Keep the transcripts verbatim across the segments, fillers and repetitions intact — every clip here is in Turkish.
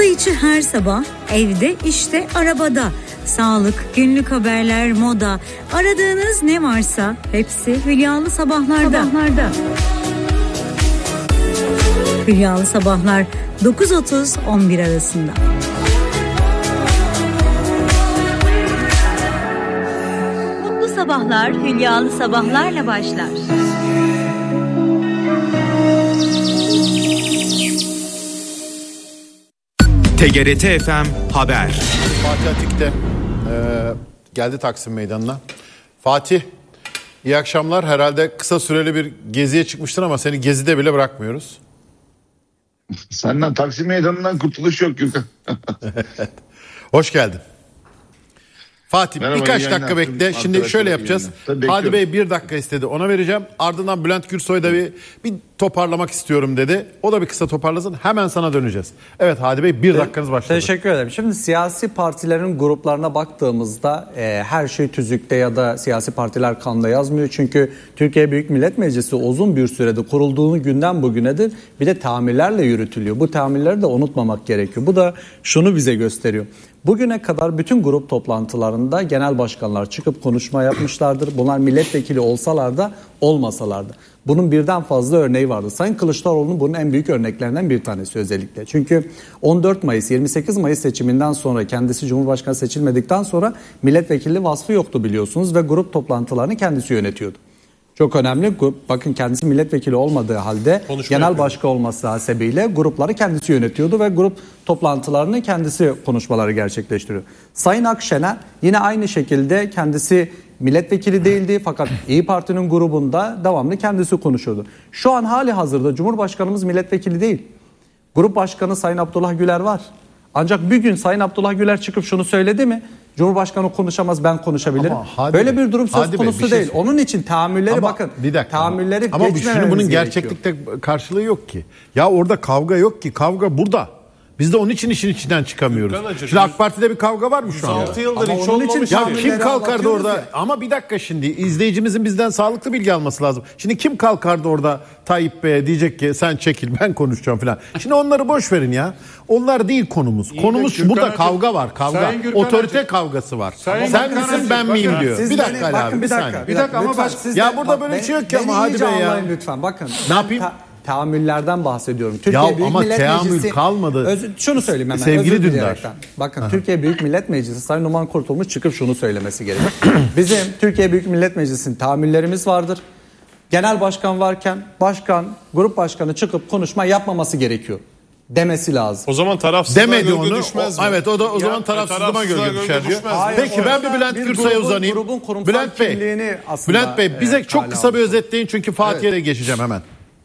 Hafta içi her sabah evde, işte, arabada. Sağlık, günlük haberler, moda. Aradığınız ne varsa hepsi Hülyalı Sabahlar'da. Sabahlarda. Hülyalı Sabahlar dokuz otuz on bir arasında. Mutlu sabahlar Hülyalı Sabahlar'la başlar. T G R T F M Haber. Fatih Atik'te e, geldi Taksim Meydanı'na. Fatih, iyi akşamlar. Herhalde kısa süreli bir geziye çıkmıştın ama seni gezide bile bırakmıyoruz. Senden Taksim Meydanı'ndan kurtuluş yok Gökhan. Hoş geldin. Fatih, Merhaba, birkaç dakika bekle. Şimdi şöyle yapacağız. Hadi Bey bir dakika istedi, ona vereceğim. Ardından Bülent Gürsoy da bir, bir toparlamak istiyorum dedi. O da bir kısa toparlasın. Hemen sana döneceğiz. Evet Hadi Bey, bir dakikanız başladı. Teşekkür ederim. Şimdi siyasi partilerin gruplarına baktığımızda e, her şey tüzükte ya da siyasi partiler kanunda yazmıyor. Çünkü Türkiye Büyük Millet Meclisi uzun bir sürede kurulduğunu günden bugünedir. Bir de tahammüllerle yürütülüyor. Bu tahammülleri de unutmamak gerekiyor. Bu da şunu bize gösteriyor. Bugüne kadar bütün grup toplantılarında genel başkanlar çıkıp konuşma yapmışlardır. Bunlar milletvekili olsalar da olmasalar da. Bunun birden fazla örneği vardı. Sayın Kılıçdaroğlu'nun bunun en büyük örneklerinden bir tanesi özellikle. Çünkü on dört Mayıs yirmi sekiz Mayıs seçiminden sonra kendisi Cumhurbaşkanı seçilmedikten sonra milletvekili vasfı yoktu biliyorsunuz ve grup toplantılarını kendisi yönetiyordu. Çok önemli. Bakın kendisi milletvekili olmadığı halde Konuşma genel yapıyor. Başkan olması hasebiyle grupları kendisi yönetiyordu ve grup toplantılarını kendisi konuşmaları gerçekleştiriyor. Sayın Akşener yine aynı şekilde kendisi milletvekili değildi fakat İYİ Parti'nin grubunda devamlı kendisi konuşuyordu. Şu an hali hazırda Cumhurbaşkanımız milletvekili değil. Grup Başkanı Sayın Abdullah Güler var. Ancak bir gün Sayın Abdullah Güler çıkıp şunu söyledi mi? Cumhurbaşkanı konuşamaz, ben konuşabilirim. Böyle bir durum söz konusu Bey, bir değil. Şey... Onun için tahammülleri ama, bakın. Bir dakika. Tahammülleri ama ama şunu bunun gerçeklikte gerekiyor. Karşılığı yok ki. Ya orada kavga yok ki. Kavga burada. Biz de onun için işin içinden çıkamıyoruz. Şimdi AK Parti'de bir kavga var mı şu an? altı yıldır hiç olmamış. Ya kim kalkardı orada? Ya. Ama bir dakika, şimdi izleyicimizin bizden sağlıklı bilgi alması lazım. Şimdi kim kalkardı orada Tayyip Bey'e diyecek ki sen çekil ben konuşacağım falan. Şimdi onları boş verin ya. Onlar değil konumuz. İyi konumuz de, burada Hacı, kavga var. Kavga. Otorite Hacı. Kavgası var. Sayın sen Gürkan misin Hacı, ben bakın, miyim diyor. Bir dakika Ali abi. Bir dakika. Bir dakika ama bak. Ya burada böyle bir şey yok ki ama Hadi Bey ya. Lütfen bakın. Ne yapayım? Tahammüllerden bahsediyorum. Türkiye ya Büyük ama Millet teamül Meclisi, kalmadı. Öz, şunu söyleyeyim hemen. Sevgili Dündar. Bakın Aha. Türkiye Büyük Millet Meclisi Sayın Numan Kurtulmuş çıkıp şunu söylemesi gerekiyor. Bizim Türkiye Büyük Millet Meclisi'nin tahammüllerimiz vardır. Genel başkan varken başkan, grup başkanı çıkıp konuşma yapmaması gerekiyor demesi lazım. O zaman tarafsızlığa demedi gölge onu. düşmez mi? Evet, o da o ya, zaman tarafsızlığa gölge düşer diyor. Hayır, peki ben bir Bülent Gürsay'a uzanayım. Bülent Bey. Bülent Bey bize evet, çok kısa bir özetleyin çünkü Fatih'e evet. de geçeceğim hemen.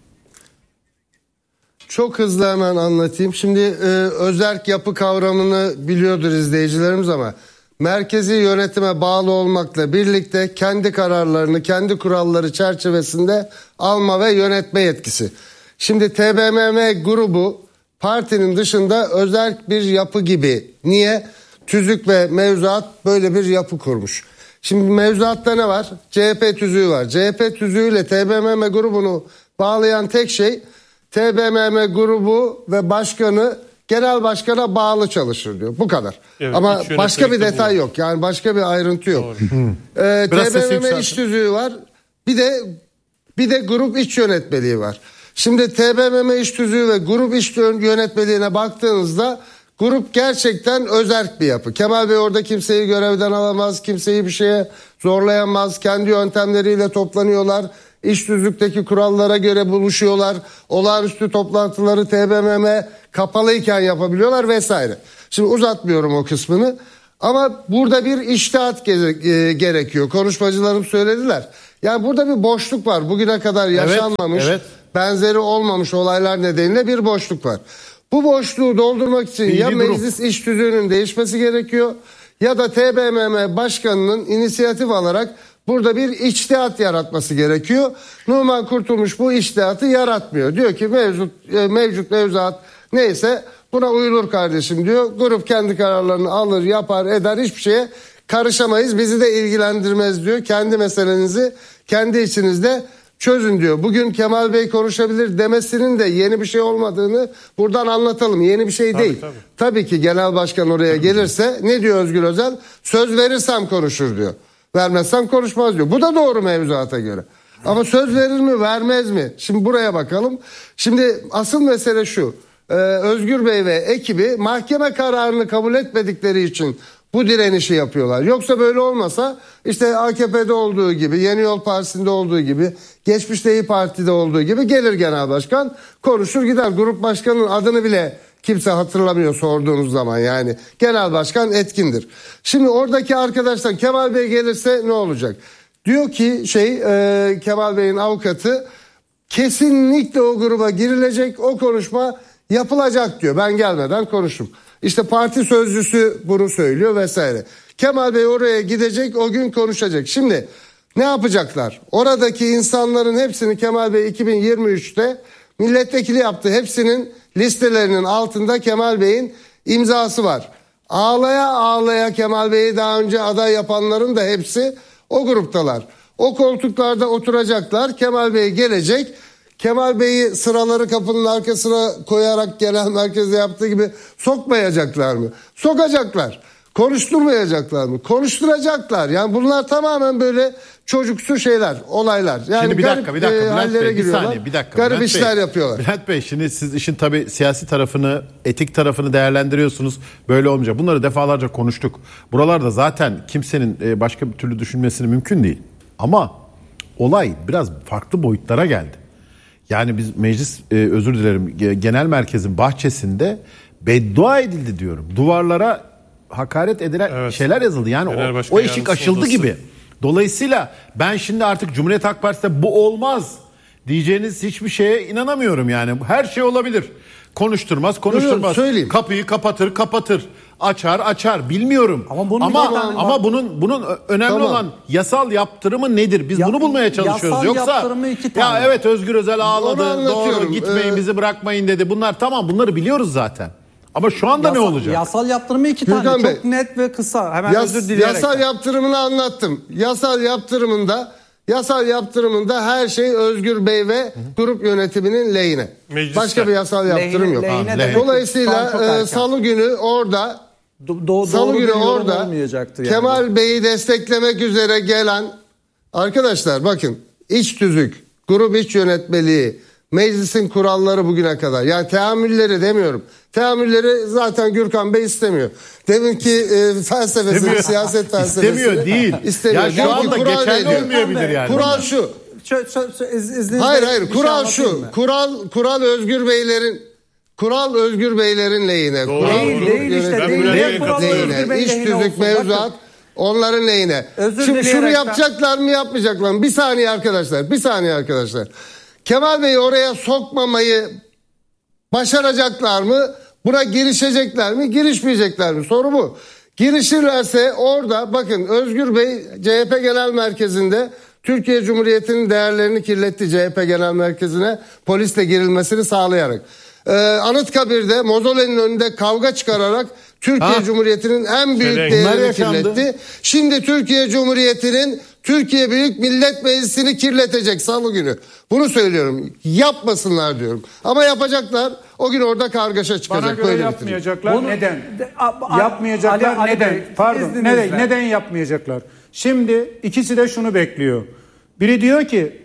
Çok hızlı hemen anlatayım. Şimdi e, özerk yapı kavramını biliyordur izleyicilerimiz ama merkezi yönetime bağlı olmakla birlikte kendi kararlarını, kendi kuralları çerçevesinde alma ve yönetme yetkisi. Şimdi T B M M grubu partinin dışında özerk bir yapı gibi. Niye? Tüzük ve mevzuat böyle bir yapı kurmuş. Şimdi mevzuatta ne var? C H P tüzüğü var. C H P tüzüğüyle T B M M grubunu bağlayan tek şey T B M M grubu ve başkanı genel başkana bağlı çalışır diyor. Bu kadar. Evet, ama başka bir detay bu. yok. Yani başka bir ayrıntı yok. ee, T B M M iş tüzüğü var. Bir de bir de grup iç yönetmeliği var. Şimdi T B M M iş tüzüğü ve grup iç yönetmeliğine baktığınızda grup gerçekten özerk bir yapı. Kemal Bey orada kimseyi görevden alamaz, kimseyi bir şeye zorlayamaz. Kendi yöntemleriyle toplanıyorlar. İş tüzükteki kurallara göre buluşuyorlar. Olağanüstü toplantıları T B M M kapalıyken yapabiliyorlar vesaire. Şimdi uzatmıyorum o kısmını. Ama burada bir içtihat gerekiyor. Konuşmacılarım söylediler. Yani burada bir boşluk var. Bugüne kadar yaşanmamış, evet, evet. benzeri olmamış olaylar nedeniyle bir boşluk var. Bu boşluğu doldurmak için Bilgi ya durum. meclis iş tüzüğünün değişmesi gerekiyor ya da T B M M başkanının inisiyatif alarak burada bir içtihat yaratması gerekiyor. Numan Kurtulmuş bu içtihatı yaratmıyor. Diyor ki mevcut mevcut mevzuat neyse buna uyulur kardeşim diyor. Grup kendi kararlarını alır, yapar, eder, hiçbir şeye karışamayız. Bizi de ilgilendirmez diyor. Kendi meselenizi kendi içinizde çözün diyor. Bugün Kemal Bey konuşabilir demesinin de yeni bir şey olmadığını buradan anlatalım. Yeni bir şey Tabii, değil. tabii. Tabii ki genel başkan oraya gelirse ne diyor Özgür Özel? Söz verirsem konuşur diyor. Vermezsem konuşmaz diyor. Bu da doğru mevzuata göre. Ama söz verir mi vermez mi? Şimdi buraya bakalım. Şimdi asıl mesele şu. Ee, Özgür Bey ve ekibi mahkeme kararını kabul etmedikleri için bu direnişi yapıyorlar. Yoksa böyle olmasa işte A K P'de olduğu gibi, Yeni Yol Partisi'nde olduğu gibi, geçmişte İYİ Parti'de olduğu gibi gelir genel başkan, konuşur gider. Grup başkanının adını bile kimse hatırlamıyor sorduğunuz zaman, yani genel başkan etkindir. Şimdi oradaki arkadaşlar Kemal Bey gelirse ne olacak? Diyor ki şey e, Kemal Bey'in avukatı kesinlikle o gruba girilecek, o konuşma yapılacak diyor. Ben gelmeden konuştum. İşte parti sözcüsü bunu söylüyor vesaire. Kemal Bey oraya gidecek, o gün konuşacak. Şimdi ne yapacaklar? Oradaki insanların hepsini Kemal Bey iki bin yirmi üçte milletvekili yaptı. Hepsinin listelerinin altında Kemal Bey'in imzası var. Ağlaya ağlaya Kemal Bey'i daha önce aday yapanların da hepsi o gruptalar. O koltuklarda oturacaklar. Kemal Bey gelecek. Kemal Bey'i sıraları kapının arkasına koyarak genel merkezde yaptığı gibi sokmayacaklar mı? Sokacaklar. Konuşturmayacaklar mı? Konuşturacaklar. Yani bunlar tamamen böyle çocuksu şeyler, olaylar. Yani şimdi bir garip, dakika, bir dakika e, Bülent Bey, bir giriyorlar. saniye, bir dakika. Garip Bülent işler Bey, yapıyorlar. Bülent Bey, şimdi siz işin tabii siyasi tarafını, etik tarafını değerlendiriyorsunuz. Böyle olmayacak. Bunları defalarca konuştuk. Buralarda zaten kimsenin başka bir türlü düşünmesini mümkün değil. Ama olay biraz farklı boyutlara geldi. Yani biz meclis, e, özür dilerim, genel merkezin bahçesinde beddua edildi diyorum. Duvarlara hakaret edilen Evet. şeyler yazıldı. Yani o, o eşik aşıldı odası. gibi. Dolayısıyla ben şimdi artık Cumhuriyet Halk Partisi'de bu olmaz diyeceğiniz hiçbir şeye inanamıyorum yani. Her şey olabilir. Konuşturmaz, konuşturmaz. Söyleyeyim. Kapıyı kapatır, kapatır. Açar, açar. Bilmiyorum. Ama bunun ama bir tane- ama bunun bunun önemli Tamam. olan yasal yaptırımı nedir? Biz Ya- bunu bulmaya çalışıyoruz. yasal Yoksa yaptırımı iki ya tane. evet Özgür Özel Onu ağladı. Doğru, anlatıyorum. gitmeyin, Ee, bizi bırakmayın dedi. Bunlar tamam, bunları biliyoruz zaten. Ama şu anda ne Yasal- olacak? Yasal yaptırımı iki Gürkan tane. Bey, Çok net ve kısa. Hemen Yas, özür dileyerek. yasal yaptırımını anlattım. Yasal yaptırımında Yasal yaptırımında her şey Özgür Bey ve grup yönetiminin lehine. Mecliste. Başka bir yasal yaptırım Lehine- yok. lehine Ha, demek Dolayısıyla şu an çok e, erken. salı günü orada Do- do- Salı doğru günü bir yorum orada olmayacaktır yani. Kemal Bey'i desteklemek üzere gelen arkadaşlar, bakın, iç tüzük, grup iç yönetmeliği, meclisin kuralları bugüne kadar, yani teamülleri demiyorum. Teamülleri zaten Gürkan Bey istemiyor. Deminki e, felsefesini, İstemiyor. siyaset felsefesini İstemiyor değil. istemiyor. Ya şu Diyor ki anda kural geçerli ne diyor? olmayabilir yani. Kural şu. Şö- şö- şö- iz- izninizle Hayır bir hayır şey kural anlatayım şu. mı? Kural kural Özgür Beylerin Kural Özgür Beylerin lehine. Doğru. Kural Değil, grup değil işte, yönetimi değil. Bülent Ne Bey'in kuralı katılıyorum. Özgür Bey İş lehine tüzük olsun. mevzuat Bakın, onların lehine. Özür Şimdi şunu dileyerekten- yapacaklar mı yapmayacaklar mı? Bir saniye arkadaşlar. Bir saniye arkadaşlar. Kemal Bey'i oraya sokmamayı başaracaklar mı? Buna girişecekler mi? Girişmeyecekler mi? Soru bu. Girişirlerse orada bakın Özgür Bey C H P Genel Merkezi'nde Türkiye Cumhuriyeti'nin değerlerini kirletti, C H P Genel Merkezi'ne polisle girilmesini sağlayarak. Ee, Anıtkabir'de Mozole'nin önünde kavga çıkararak Türkiye Ha. Cumhuriyeti'nin en büyük Bunlar değerini yaşandı. kirletti. Şimdi Türkiye Cumhuriyeti'nin Türkiye Büyük Millet Meclisi'ni kirletecek salı günü. Bunu söylüyorum. Yapmasınlar diyorum. Ama yapacaklar. O gün orada kargaşa çıkacak. Bana göre Böyle yapmayacaklar. Bunu- neden? De- a- a- Yapmayacaklar. Ali- Ali neden? Bey, Pardon. izninizle. Neden, neden yapmayacaklar? Şimdi ikisi de şunu bekliyor. Biri diyor ki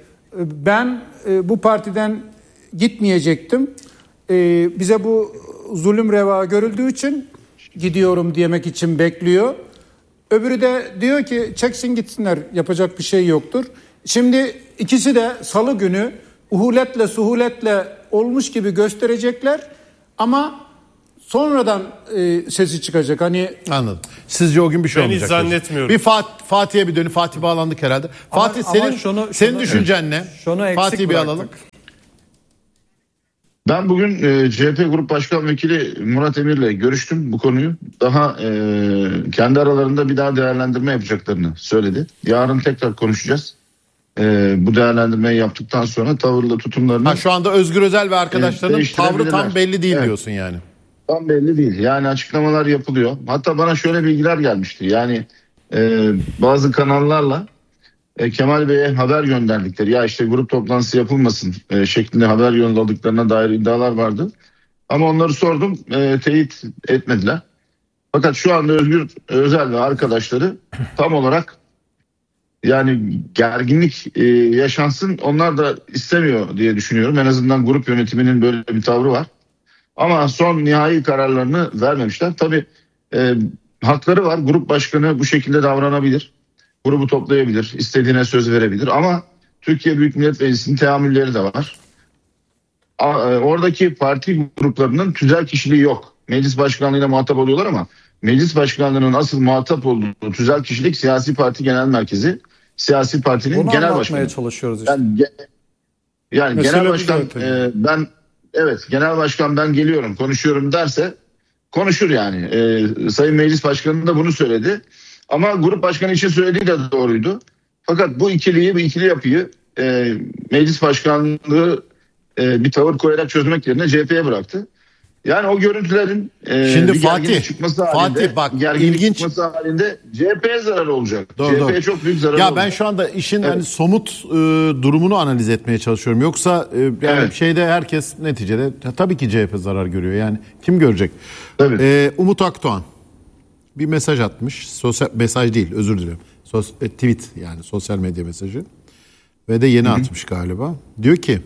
ben e, bu partiden gitmeyecektim. E, bize bu zulüm reva görüldüğü için gidiyorum demek için bekliyor. Öbürü de diyor ki çeksin gitsinler, yapacak bir şey yoktur. Şimdi ikisi de salı günü uhuletle suhuletle olmuş gibi gösterecekler ama sonradan e, sesi çıkacak. Hani Anladım. Sizce o gün bir şey Ben hiç olmayacak. zannetmiyorum. Bir Fat, Fatih'e bir dönüp Fatih bağlandık herhalde. Ama- Fatih ama senin şunu- senin şunu- düşüncen ne? Şunu eksik Fatih'i bir bıraktık. alalım. Ben bugün e, C H P Grup Başkan Vekili Murat Emir'le görüştüm bu konuyu. Daha e, kendi aralarında bir daha değerlendirme yapacaklarını söyledi. Yarın tekrar konuşacağız. E, bu değerlendirmeyi yaptıktan sonra tavırla tutumlarını Ha, şu anda Özgür Özel ve arkadaşlarının Evet, tavrı tam değiştirebilirler. belli değil Evet. diyorsun yani. tam belli değil. Yani açıklamalar yapılıyor. Hatta bana şöyle bilgiler gelmişti. Yani e, bazı kanallarla e, Kemal Bey'e haber gönderdikleri, ya işte grup toplantısı yapılmasın e, şeklinde haber yolladıklarına dair iddialar vardı. Ama onları sordum, e, teyit etmediler. Fakat şu anda Özgür Özel ve arkadaşları tam olarak yani gerginlik e, yaşansın onlar da istemiyor diye düşünüyorum. En azından grup yönetiminin böyle bir tavrı var. Ama son nihai kararlarını vermemişler. Tabii e, hakları var. Grup başkanı bu şekilde davranabilir. Grubu toplayabilir. İstediğine söz verebilir. Ama Türkiye Büyük Millet Meclisi'nin teamülleri de var. A, e, oradaki parti gruplarının tüzel kişiliği yok. Meclis başkanlığıyla muhatap oluyorlar ama meclis başkanlığının asıl muhatap olduğu tüzel kişilik siyasi parti genel merkezi. Siyasi partinin Bunu genel anlatmaya başkanı. çalışıyoruz işte. Yani, ge- yani Mesele genel bu başkan zaten. e, ben evet genel başkan ben geliyorum konuşuyorum derse konuşur yani. E, Sayın Meclis Başkanı da bunu söyledi. Ama grup başkanı için söylediği de doğruydu. Fakat bu ikiliyi, bu ikili yapıyı e, Meclis Başkanlığı e, bir tavır koyarak çözmek yerine C H P'ye bıraktı. Yani o görüntülerin e, Şimdi bir Fatih, gerginlik çıkması halinde, Fatih bak, gerginlik ilginç. çıkması halinde C H P'ye zarar olacak. Doğru, C H P'ye doğru. çok büyük zarar Ya olacak. ben şu anda işin Evet. hani somut e, durumunu analiz etmeye çalışıyorum. Yoksa e, yani Evet. şeyde herkes neticede ya, tabii ki C H P zarar görüyor. Yani kim görecek? Tabii. E, Umut Akdoğan bir mesaj atmış. Sosyal mesaj değil, özür dilerim. Sos, e, tweet yani sosyal medya mesajı. Ve de yeni Hı-hı. atmış galiba. Diyor ki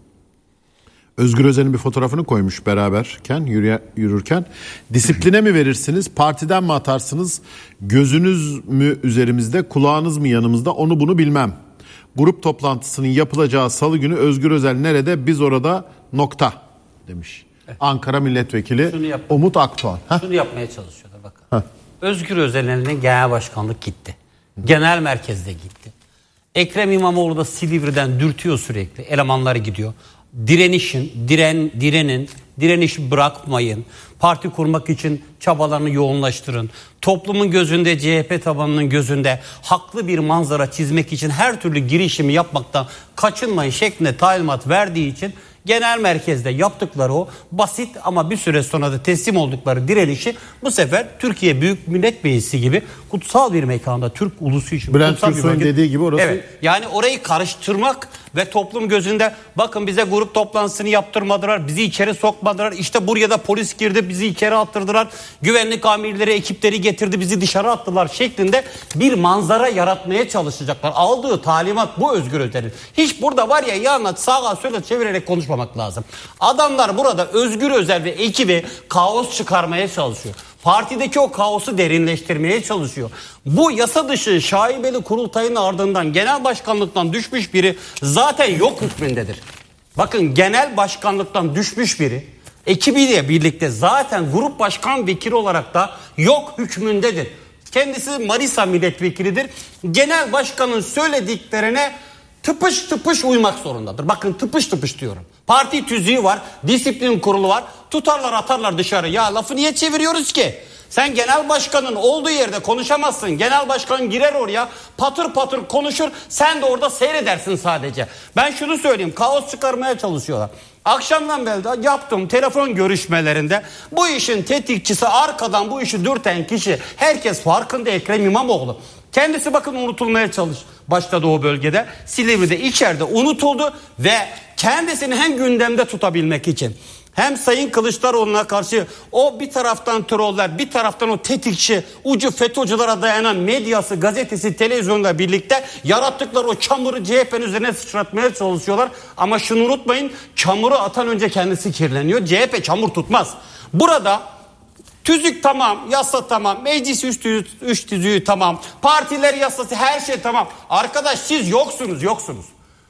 Özgür Özel'in bir fotoğrafını koymuş beraberken yürüye, yürürken. Disipline mi verirsiniz, partiden mi atarsınız, gözünüz mü üzerimizde, kulağınız mı yanımızda, onu bunu bilmem. Grup toplantısının yapılacağı salı günü Özgür Özel nerede, biz orada nokta demiş. Ankara Milletvekili yap- Umut Akdoğan. Heh. Şunu yapmaya çalışıyorlar bakın. Özgür Özel'in genel başkanlık gitti. Genel merkezde gitti. Ekrem İmamoğlu da Silivri'den dürtüyor sürekli. Elemanları gidiyor. Direnişin, diren, direnin, direnişi bırakmayın. Parti kurmak için çabalarını yoğunlaştırın. Toplumun gözünde, C H P tabanının gözünde haklı bir manzara çizmek için her türlü girişimi yapmaktan kaçınmayın şeklinde talimat verdiği için genel merkezde yaptıkları o basit ama bir süre sonra da teslim oldukları direnişi bu sefer Türkiye Büyük Millet Meclisi gibi kutsal bir mekanda Türk ulusu için Bülent kutsal bir Türksoy'un bölge- dediği gibi orası- Evet. Yani orayı karıştırmak ve toplum gözünde bakın bize grup toplantısını yaptırmadılar, bizi içeri sokmadılar, işte buraya da polis girdi, bizi içeri attırdılar, güvenlik amirleri ekipleri getirdi, bizi dışarı attılar şeklinde bir manzara yaratmaya çalışacaklar. Aldığı talimat bu Özgür Özel'in. Hiç burada var ya yanına sağa sola çevirerek konuşmamak lazım. Adamlar burada Özgür Özel ve ekibi kaos çıkarmaya çalışıyor. Partideki o kaosu derinleştirmeye çalışıyor. Bu yasa dışı şaibeli kurultayın ardından genel başkanlıktan düşmüş biri zaten yok hükmündedir. Bakın genel başkanlıktan düşmüş biri ekibiyle birlikte zaten grup başkan vekili olarak da yok hükmündedir. Kendisi Manisa milletvekilidir. Genel başkanın söylediklerine tıpış tıpış uymak zorundadır. Bakın tıpış tıpış diyorum. Parti tüzüğü var, disiplin kurulu var. Tutarlar atarlar dışarı. Ya lafı niye çeviriyoruz ki? Sen genel başkanın olduğu yerde konuşamazsın. Genel başkan girer oraya patır patır konuşur. Sen de orada seyredersin sadece. Ben şunu söyleyeyim. Kaos çıkarmaya çalışıyorlar. Akşamdan beri de yaptığım telefon görüşmelerinde bu işin tetikçisi, arkadan bu işi dürten kişi herkes farkında Ekrem İmamoğlu. Kendisi bakın unutulmaya çalış başladı o bölgede. Silivri'de içeride unutuldu ve kendisini hem gündemde tutabilmek için hem Sayın Kılıçdaroğlu'na karşı o bir taraftan troller, bir taraftan o tetikçi, ucu FETÖ'cülere dayanan medyası, gazetesi, televizyonla birlikte yarattıkları o çamuru C H P'nin üzerine sıçratmaya çalışıyorlar. Ama şunu unutmayın, çamuru atan önce kendisi kirleniyor. C H P çamur tutmaz. Burada tüzük tamam, yasa tamam, meclis üç, tüzüğü, üç tüzüğü tamam, partiler yasası her şey tamam. Arkadaş siz yoksunuz, yoksunuz.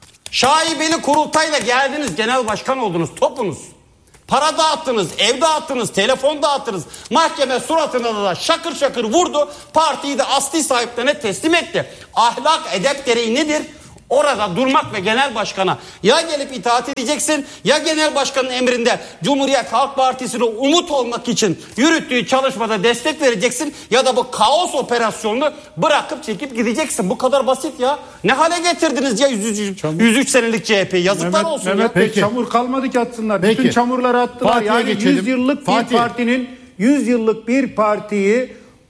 Şaibeli kurultayla geldiniz, genel başkan oldunuz, topunuz. Para dağıttınız, ev dağıttınız, telefon dağıttınız. Mahkeme suratına da şakır şakır vurdu. Partiyi de asli sahiplerine teslim etti. Ahlak, edep gereği nedir? Orada durmak ve genel başkana ya gelip itaat edeceksin ya genel başkanın emrinde Cumhuriyet Halk Partisi'ne umut olmak için yürüttüğü çalışmada destek vereceksin ya da bu kaos operasyonunu bırakıp çekip gideceksin. Bu kadar basit ya. Ne hale getirdiniz ya yüz üç senelik C H P? Yazıklar Mehmet, olsun Mehmet ya. Bey Peki. çamur kalmadı ki atsınlar. Peki. Bütün çamurları attılar. Fatih'e Yani geçelim. yüz yıllık Fatih. bir partinin yüz yıllık bir partiyi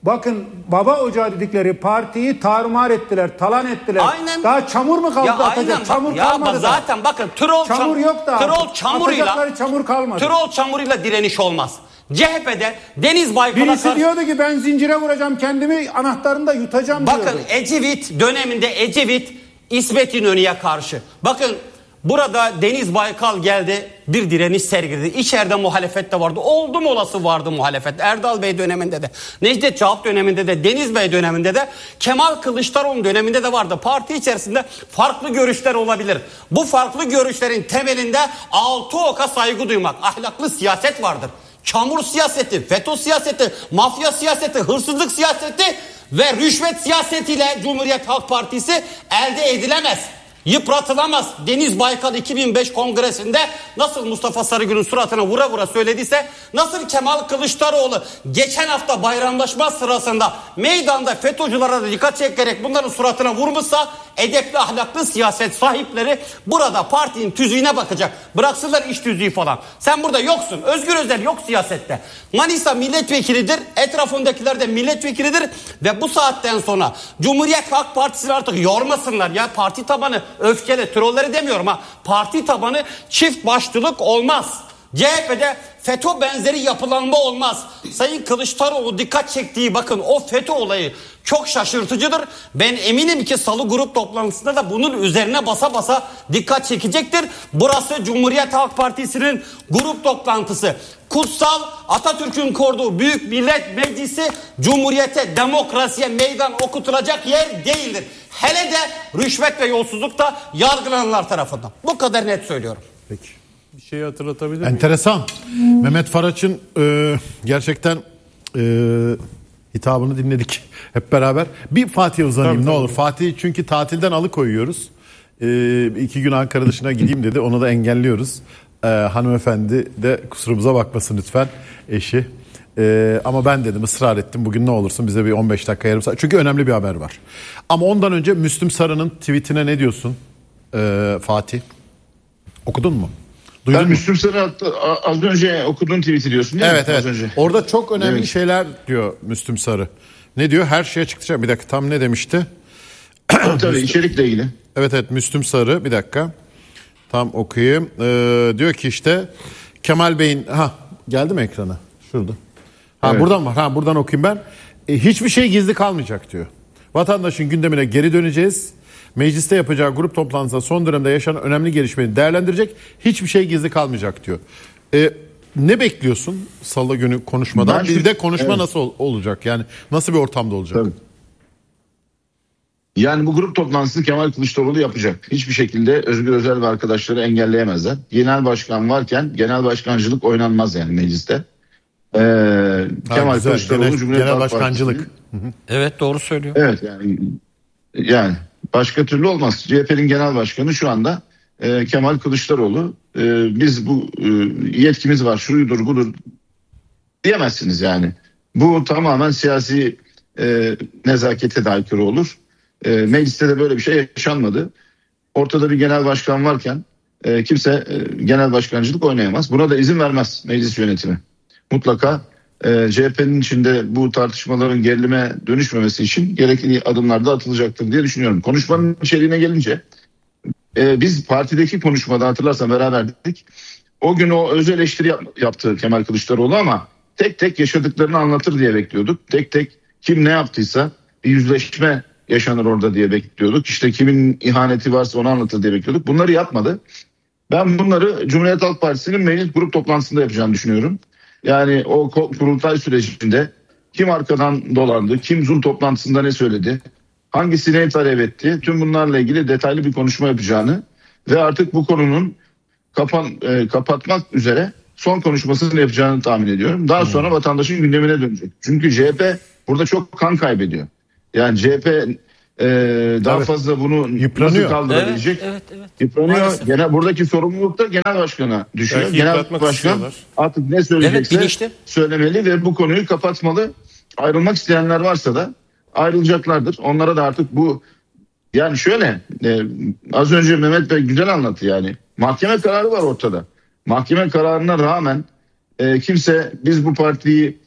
Bakın baba ocağı dedikleri partiyi tarumar ettiler, talan ettiler. Aynen. Daha çamur mu kaldı Ya atacak? aynen. Çamur Ya kalmadı zaten da. bakın troll çam- Çamur yok da. troll çamuruyla Atacakları çamur kalmadı. troll çamuruyla direniş olmaz. C H P'de Deniz Baykal'a Birisi karşı... diyordu ki ben zincire vuracağım kendimi, anahtarını da yutacağım Bakın diyordu. Ecevit döneminde Ecevit İsmet İnönü'ye karşı. Bakın burada Deniz Baykal geldi, bir direniş sergiledi. İçeride muhalefet de vardı. Oldum olası vardı muhalefet. Erdal Bey döneminde de, Necdet Çağat döneminde de, Deniz Bey döneminde de, Kemal Kılıçdaroğlu döneminde de vardı. Parti içerisinde farklı görüşler olabilir. Bu farklı görüşlerin temelinde altı oka saygı duymak, ahlaklı siyaset vardır. Çamur siyaseti, FETÖ siyaseti, mafya siyaseti, hırsızlık siyaseti ve rüşvet siyasetiyle Cumhuriyet Halk Partisi elde edilemez. Yıpratılamaz. Deniz Baykal iki bin beş kongresinde nasıl Mustafa Sarıgül'ün suratına vura vura söylediyse, nasıl Kemal Kılıçdaroğlu geçen hafta bayramlaşma sırasında meydanda FETÖ'cülere de dikkat çekerek bunların suratına vurmuşsa, edepli ahlaklı siyaset sahipleri burada partinin tüzüğüne bakacak. Bıraksınlar iş tüzüğü falan. Sen burada yoksun. Özgür Özel yok siyasette. Manisa milletvekilidir. Etrafındakiler de milletvekilidir. Ve bu saatten sonra Cumhuriyet Halk Partisi'ni artık yormasınlar ya. Parti tabanı öfkeli, trolleri demiyorum ha. Parti tabanı çift başlılık olmaz. C H P'de FETÖ benzeri yapılanma olmaz. Sayın Kılıçdaroğlu dikkat çektiği, bakın o FETÖ olayı çok şaşırtıcıdır. Ben eminim ki Salı grup toplantısında da bunun üzerine basa basa dikkat çekecektir. Burası Cumhuriyet Halk Partisi'nin grup toplantısı. Kutsal Atatürk'ün kurduğu Büyük Millet Meclisi Cumhuriyete, demokrasiye meydan okutulacak yer değildir. Hele de rüşvet ve yolsuzlukta yargılananlar tarafından. Bu kadar net söylüyorum. Peki. Bir şeyi hatırlatabilir miyim? Enteresan. Mehmet Faraç'ın e, gerçekten e, hitabını dinledik hep beraber. Bir Fatih'e uzanayım Tabii, ne tabii. olur. Fatih çünkü tatilden alıkoyuyoruz. E, iki gün Ankara dışına gideyim dedi. Onu da engelliyoruz. E, hanımefendi de kusurumuza bakmasın lütfen, eşi. E, ama ben dedim, ısrar ettim. Bugün ne olursun bize bir on beş dakika, yarım saat. Çünkü önemli bir haber var. Ama ondan önce Müslüm Sarı'nın tweetine ne diyorsun e, Fatih? Okudun mu? Duydun Ben mu? Müslüm Sarı hatta az önce okuduğun tweet'i diyorsun değil Evet mi? evet. Az önce. Orada çok önemli Evet. şeyler diyor Müslüm Sarı. Ne diyor? Her şeye çıkacak. Bir dakika, tam ne demişti? Tabii, tabii içerikle ilgili. Evet evet, Müslüm Sarı, bir dakika. Tam okuyayım. Ee, diyor ki işte Kemal Bey'in, ha geldi mi ekrana? Şurada. Ha Evet. buradan var. Ha buradan okuyayım ben. E, hiçbir şey gizli kalmayacak diyor. Vatandaşın gündemine geri döneceğiz. Mecliste yapacağı grup toplantısında son dönemde yaşanan önemli gelişmeyi değerlendirecek. Hiçbir şey gizli kalmayacak diyor. E, ne bekliyorsun Salı günü konuşmadan? Ben şu- Bir de konuşma evet. nasıl ol- olacak? Yani nasıl bir ortamda olacak? Tabii. Yani bu grup toplantısını Kemal Kılıçdaroğlu yapacak. Hiçbir şekilde Özgür Özel ve arkadaşları engelleyemezler. Genel başkan varken genel başkancılık oynanmaz yani mecliste. Ee, Kemal güzel. Kılıçdaroğlu Genel- Cumhuriyet genel Halk başkancılık. Partisi'nin- Evet, doğru söylüyor. Evet yani yani başka türlü olmaz. C H P'nin genel başkanı şu anda e, Kemal Kılıçdaroğlu. E, biz bu e, yetkimiz var, şuyudur budur diyemezsiniz yani. Bu tamamen siyasi e, nezakete de aykırı olur. E, mecliste de böyle bir şey yaşanmadı. Ortada bir genel başkan varken e, kimse e, genel başkancılık oynayamaz. Buna da izin vermez meclis yönetimi. Mutlaka e, C H P'nin içinde bu tartışmaların gerilime dönüşmemesi için gerekli adımlar da atılacaktır diye düşünüyorum. Konuşmanın içeriğine gelince e, biz partideki konuşmada hatırlarsan beraberdik. O gün o öz eleştiri yap, yaptı Kemal Kılıçdaroğlu ama tek tek yaşadıklarını anlatır diye bekliyorduk. Tek tek kim ne yaptıysa bir yüzleşme yaşanır orada diye bekliyorduk. İşte kimin ihaneti varsa onu anlatır diye bekliyorduk. Bunları yapmadı. Ben bunları Cumhuriyet Halk Partisi'nin meclis grup toplantısında yapacağını düşünüyorum. Yani o kurultay sürecinde kim arkadan dolandı, kim Zoom toplantısında ne söyledi, hangisini ne talep etti, tüm bunlarla ilgili detaylı bir konuşma yapacağını ve artık bu konunun kapan, e, kapatmak üzere son konuşmasını yapacağını tahmin ediyorum. Daha sonra vatandaşın gündemine dönecek. Çünkü C H P burada çok kan kaybediyor. Yani C H P e, daha Evet. fazla bunu Yıpranıyor. nasıl kaldırabilecek? Evet, evet, evet. Yıpranıyor. Maalesef. Genel, buradaki sorumluluk da genel başkana düşüyor. Belki Genel yıpratmak başkan istiyorlar. artık ne söyleyecekse Evet, bilinçli. söylemeli ve bu konuyu kapatmalı. Ayrılmak isteyenler varsa da ayrılacaklardır. Onlara da artık bu, yani şöyle e, az önce Mehmet Bey güzel anlattı yani. Mahkeme kararı var ortada. Mahkeme kararına rağmen e, kimse biz bu partiyi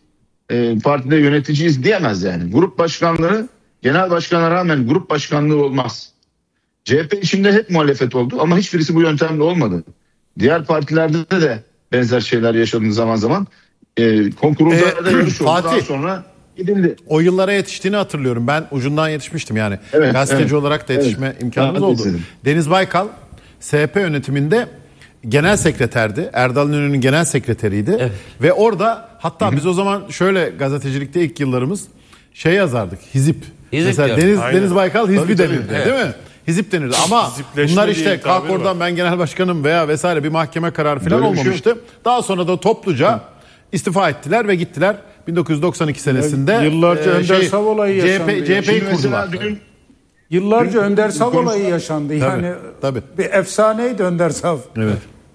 e, partide yöneticiyiz diyemez yani. Grup başkanlığı genel başkana rağmen grup başkanlığı olmaz. C H P içinde hep muhalefet oldu ama hiçbirisi bu yöntemle olmadı. Diğer partilerde de benzer şeyler yaşandı zaman zaman. E, konkurullarda Ee, yarış oldu. Fatih, Daha sonra gidildi. O yıllara yetiştiğini hatırlıyorum. Ben ucundan yetişmiştim yani. Evet, Gazeteci evet. olarak da yetişme Evet. imkanımız Ben de oldu. izledim. Deniz Baykal S H P yönetiminde genel sekreterdi. Erdal İnönü'nün genel sekreteriydi. Evet. Ve orada hatta biz o zaman şöyle gazetecilikte ilk yıllarımız şey yazardık. Hizip. Hizip Mesela diyorum. Deniz, Aynen. Deniz Baykal Hizbi Tabii, tabii. denirdi Evet. değil mi? Hizip denirdi ama Hizipleşme bunlar diye işte bir kalk tabir oradan var. ben genel başkanım veya vesaire bir mahkeme kararı falan Böyle bir şey olmamıştı. Daha sonra da topluca istifa ettiler ve gittiler. bin dokuz yüz doksan iki senesinde Yıllarca Önder Sav olayı C H yaşandı P, ya. C H P'yi Şimdi mesela kurdular. dün Yıllarca Önder Sav Konuş- olayı yaşandı. Yani tabii. bir efsaneydi Önder Sav. Evet.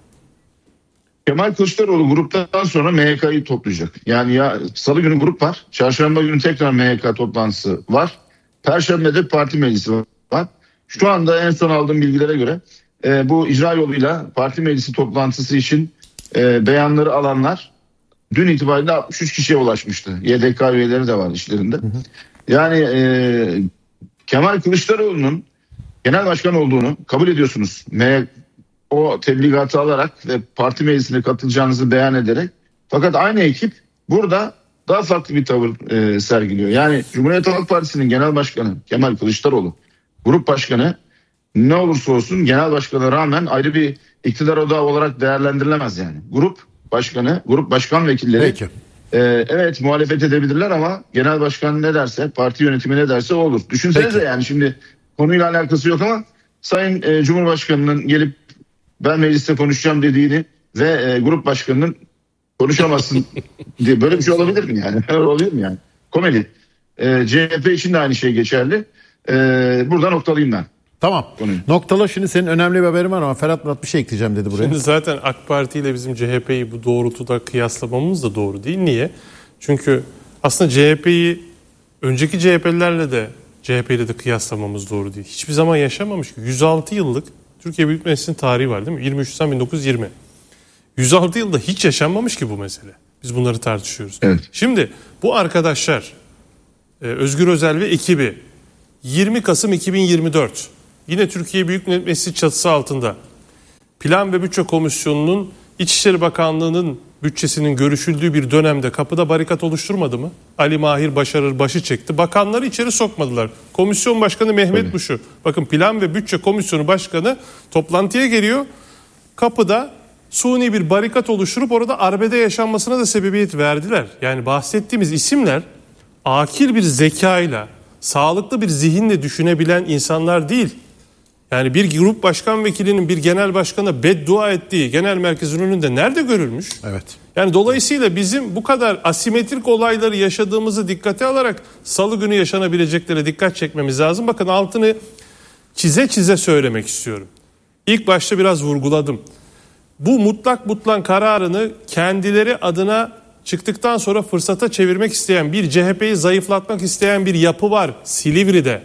Kemal Kılıçdaroğlu gruptan sonra M H K'yı toplayacak. Yani ya salı günü grup var. Çarşamba günü tekrar M H K toplantısı var. Perşembe de parti meclisi var. Şu anda en son aldığım bilgilere göre e, bu icra yoluyla parti meclisi toplantısı için e, beyanları alanlar dün itibariyle altmış üç kişiye ulaşmıştı. Y D K üyeleri de var işlerinde. Hı hı. Yani e, Kemal Kılıçdaroğlu'nun genel başkan olduğunu kabul ediyorsunuz. M O tebligatı alarak ve parti meclisine katılacağınızı beyan ederek. Fakat aynı ekip burada daha farklı bir tavır e, sergiliyor. Yani Cumhuriyet Halk Partisi'nin genel başkanı Kemal Kılıçdaroğlu, grup başkanı ne olursa olsun genel başkana rağmen ayrı bir iktidar odağı olarak değerlendirilemez yani. Grup başkanı, grup başkan vekilleri Peki. e, evet muhalefet edebilirler ama genel başkan ne derse, parti yönetimi ne derse o olur. Düşünsenize Peki. yani şimdi konuyla alakası yok ama Sayın e, Cumhurbaşkanı'nın gelip ben mecliste konuşacağım dediğini ve e, grup başkanının konuşamazsın diye böyle bir şey olabilir mi yani? Olabilir mi yani? Komedi. E, C H P için de aynı şey geçerli. E, burada noktalayayım ben. Tamam. Konuyu. Noktala, şimdi senin önemli bir haberin var ama Ferhat Murat bir şey ekleyeceğim dedi buraya. Şimdi zaten AK Parti ile bizim C H P'yi bu doğrultuda kıyaslamamız da doğru değil. Niye? Çünkü aslında C H P'yi önceki C H P'lilerle de C H P ile de kıyaslamamız doğru değil. Hiçbir zaman yaşamamış ki. yüz altı yıllık Türkiye Büyük Meclisi'nin tarihi var değil mi? yirmi üç Nisan bin dokuz yüz yirmi. yüz altı yılda hiç yaşanmamış ki bu mesele. Biz bunları tartışıyoruz. Evet. Şimdi bu arkadaşlar e, Özgür Özel ve ekibi yirmi Kasım iki bin yirmi dört yine Türkiye Büyük Millet Meclisi çatısı altında Plan ve Bütçe Komisyonu'nun İçişleri Bakanlığı'nın bütçesinin görüşüldüğü bir dönemde kapıda barikat oluşturmadı mı? Ali Mahir Başarır başı çekti. Bakanları içeri sokmadılar. Komisyon Başkanı Mehmet Tabii. Muşu. Bakın Plan ve Bütçe Komisyonu Başkanı toplantıya geliyor. Kapıda suni bir barikat oluşturup orada arbede yaşanmasına da sebebiyet verdiler. Yani bahsettiğimiz isimler akil bir zekayla, sağlıklı bir zihinle düşünebilen insanlar değil. Yani bir grup başkan vekilinin bir genel başkana beddua ettiği genel merkezin önünde nerede görülmüş? Evet. Yani dolayısıyla bizim bu kadar asimetrik olayları yaşadığımızı dikkate alarak salı günü yaşanabileceklere dikkat çekmemiz lazım. Bakın altını çize çize söylemek istiyorum. İlk başta biraz vurguladım. Bu mutlak mutlak kararını kendileri adına çıktıktan sonra fırsata çevirmek isteyen, bir C H P'yi zayıflatmak isteyen bir yapı var Silivri'de.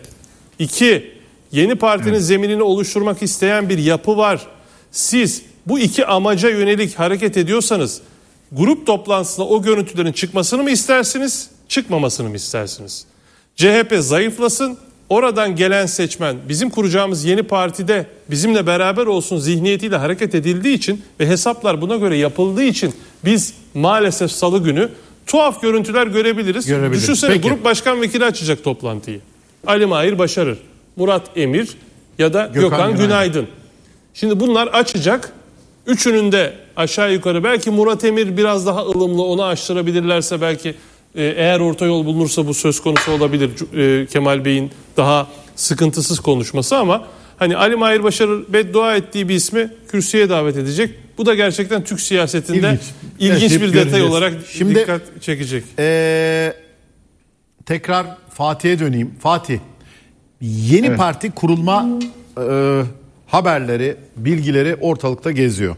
İki, yeni partinin evet. zeminini oluşturmak isteyen bir yapı var. Siz bu iki amaca yönelik hareket ediyorsanız grup toplantısında o görüntülerin çıkmasını mı istersiniz, çıkmamasını mı istersiniz? C H P zayıflasın, oradan gelen seçmen bizim kuracağımız yeni partide bizimle beraber olsun zihniyetiyle hareket edildiği için ve hesaplar buna göre yapıldığı için biz maalesef salı günü tuhaf görüntüler görebiliriz. Görebiliriz. Düşünsene Peki. grup başkan vekili açacak toplantıyı. Ali Mahir Başarır, Murat Emir ya da Gökhan, Gökhan Günaydın. Günaydın. Şimdi bunlar açacak. Üçünün de aşağı yukarı belki Murat Emir biraz daha ılımlı, onu aştırabilirlerse belki e, eğer orta yol bulunursa bu söz konusu olabilir. E, Kemal Bey'in daha sıkıntısız konuşması ama hani Ali Mahir Başarır beddua ettiği bir ismi kürsüye davet edecek. Bu da gerçekten Türk siyasetinde İlginç. ilginç Yaşayıp bir detay göreceğiz. olarak Şimdi, dikkat çekecek. Ee, tekrar Fatih'e döneyim. Fatih, yeni Evet. parti kurulma e, haberleri, bilgileri ortalıkta geziyor.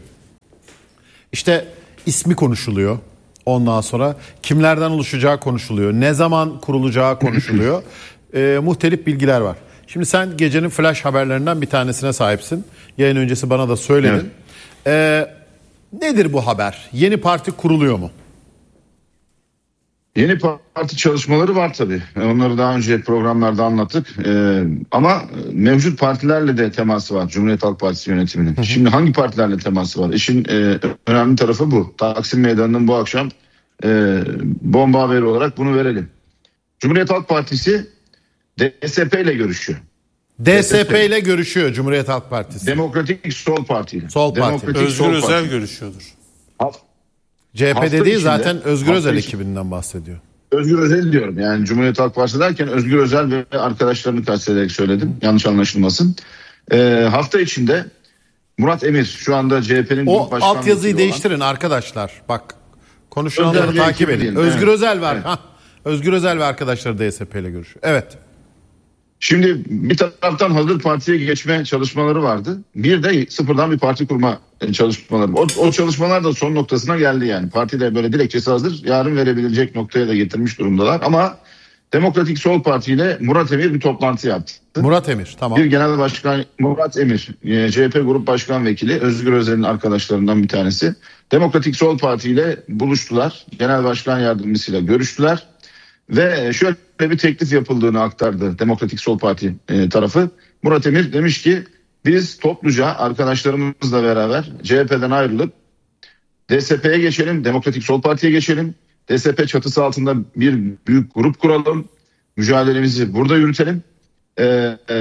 İşte ismi konuşuluyor. Ondan sonra kimlerden oluşacağı konuşuluyor. Ne zaman kurulacağı konuşuluyor. e, muhtelif bilgiler var. Şimdi sen gecenin flash haberlerinden bir tanesine sahipsin. Yayın öncesi bana da söyledin. Evet. E, nedir bu haber? Yeni parti kuruluyor mu? Yeni parti çalışmaları var tabii. Onları daha önce programlarda anlattık. Ee, ama mevcut partilerle de teması var Cumhuriyet Halk Partisi yönetiminin. Hı hı. Şimdi hangi partilerle teması var? İşin e, önemli tarafı bu. Taksim Meydanı'nın bu akşam e, bomba haberi olarak bunu verelim. Cumhuriyet Halk Partisi D S P ile görüşüyor. D S P ile görüşüyor Cumhuriyet Halk Partisi. Demokratik Sol Parti ile. Sol Parti. Demokratik Özgür Sol Özel Parti. görüşüyordur. C H P dediği zaten Özgür Özel içinde, ekibinden bahsediyor. Özgür Özel diyorum. Yani Cumhuriyet Halk Partisi derken Özgür Özel ve arkadaşlarını kastederek söyledim. Yanlış anlaşılmasın. Ee, hafta içinde Murat Emir şu anda C H P'nin o altyazıyı değiştirin olan, arkadaşlar. Bak konuşulanları Özel takip edin. Diyelim. Özgür Evet. Özel var. Evet. Hah. Özgür Özel ve arkadaşları D S P ile görüşüyor. Evet. Şimdi bir taraftan hazır partiye geçme çalışmaları vardı. Bir de sıfırdan bir parti kurma çalışmaları. O, o çalışmalar da son noktasına geldi yani. Parti de böyle dilekçesi hazır. Yarın verebilecek noktaya da getirmiş durumdalar. Ama Demokratik Sol Parti ile Murat Emir bir toplantı yaptı. Murat Emir, tamam. Bir genel başkan Murat Emir, C H P Grup Başkan Vekili, Özgür Özel'in arkadaşlarından bir tanesi. Demokratik Sol Parti ile buluştular. Genel Başkan Yardımcısıyla görüştüler. Ve şöyle bir teklif yapıldığını aktardı Demokratik Sol Parti e, tarafı. Murat Emir demiş ki biz topluca arkadaşlarımızla beraber C H P'den ayrılıp D S P'ye geçelim, Demokratik Sol Parti'ye geçelim. D S P çatısı altında bir büyük grup kuralım. Mücadelemizi burada yürütelim. Ee, e,